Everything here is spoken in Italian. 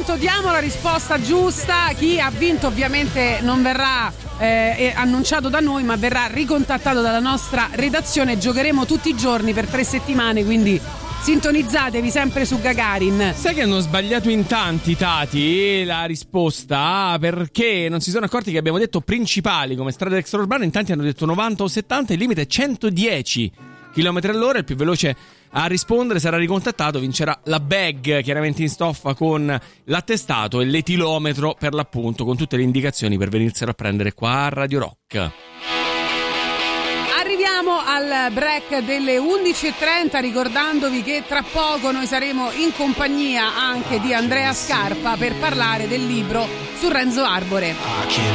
intanto diamo la risposta giusta. Chi ha vinto ovviamente non verrà annunciato da noi, ma verrà ricontattato dalla nostra redazione. Giocheremo tutti i giorni per 3 settimane, quindi sintonizzatevi sempre su Gagarin. Sai che hanno sbagliato in tanti, Tati, la risposta, perché non si sono accorti che abbiamo detto principali come strade extraurbane. In tanti hanno detto 90 o 70, il limite è 110 km all'ora. Il più veloce a rispondere sarà ricontattato, vincerà la bag, chiaramente in stoffa con l'attestato e l'etilometro, per l'appunto, con tutte le indicazioni per venirselo a prendere qua a Radio Rock. Arriviamo al break delle 11.30, ricordandovi che tra poco noi saremo in compagnia anche di Andrea Scarpa per parlare del libro su Renzo Arbore.